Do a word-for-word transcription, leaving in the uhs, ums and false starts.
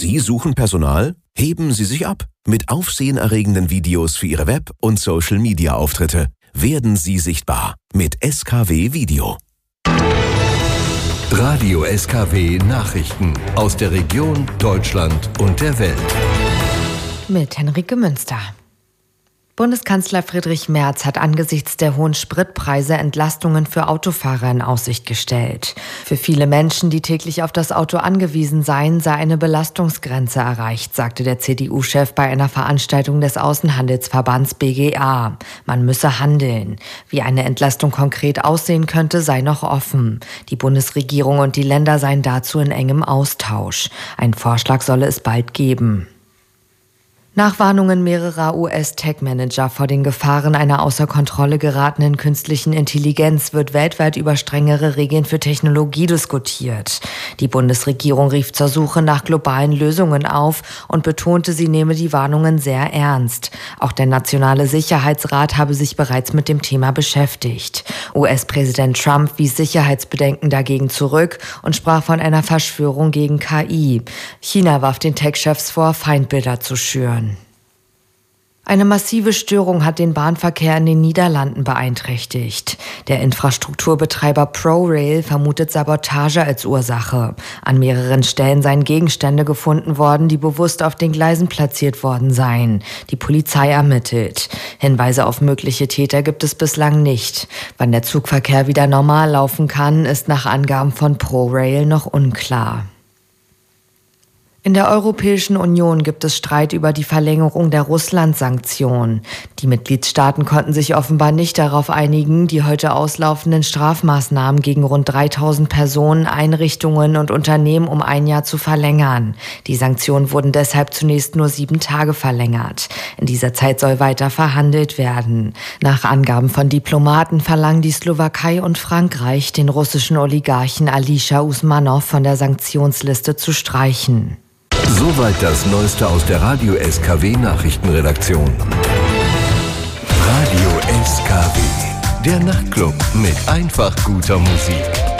Sie suchen Personal? Heben Sie sich ab mit aufsehenerregenden Videos für Ihre Web- und Social-Media-Auftritte. Werden Sie sichtbar mit S K W Video. Radio S K W Nachrichten aus der Region, Deutschland und der Welt. Mit Henrike Münster. Bundeskanzler Friedrich Merz hat angesichts der hohen Spritpreise Entlastungen für Autofahrer in Aussicht gestellt. Für viele Menschen, die täglich auf das Auto angewiesen seien, sei eine Belastungsgrenze erreicht, sagte der C D U-Chef bei einer Veranstaltung des Außenhandelsverbands B G A. Man müsse handeln. Wie eine Entlastung konkret aussehen könnte, sei noch offen. Die Bundesregierung und die Länder seien dazu in engem Austausch. Ein Vorschlag solle es bald geben. Nach Warnungen mehrerer U S-Tech-Manager vor den Gefahren einer außer Kontrolle geratenen künstlichen Intelligenz wird weltweit über strengere Regeln für Technologie diskutiert. Die Bundesregierung rief zur Suche nach globalen Lösungen auf und betonte, sie nehme die Warnungen sehr ernst. Auch der Nationale Sicherheitsrat habe sich bereits mit dem Thema beschäftigt. U S-Präsident Trump wies Sicherheitsbedenken dagegen zurück und sprach von einer Verschwörung gegen K I. China warf den Tech-Chefs vor, Feindbilder zu schüren. Eine massive Störung hat den Bahnverkehr in den Niederlanden beeinträchtigt. Der Infrastrukturbetreiber ProRail vermutet Sabotage als Ursache. An mehreren Stellen seien Gegenstände gefunden worden, die bewusst auf den Gleisen platziert worden seien. Die Polizei ermittelt. Hinweise auf mögliche Täter gibt es bislang nicht. Wann der Zugverkehr wieder normal laufen kann, ist nach Angaben von ProRail noch unklar. In der Europäischen Union gibt es Streit über die Verlängerung der Russland-Sanktionen. Die Mitgliedstaaten konnten sich offenbar nicht darauf einigen, die heute auslaufenden Strafmaßnahmen gegen rund dreitausend Personen, Einrichtungen und Unternehmen um ein Jahr zu verlängern. Die Sanktionen wurden deshalb zunächst nur sieben Tage verlängert. In dieser Zeit soll weiter verhandelt werden. Nach Angaben von Diplomaten verlangen die Slowakei und Frankreich, den russischen Oligarchen Alisher Usmanov von der Sanktionsliste zu streichen. Soweit das Neueste aus der Radio S K W Nachrichtenredaktion. Radio S K W, der Nachtclub mit einfach guter Musik.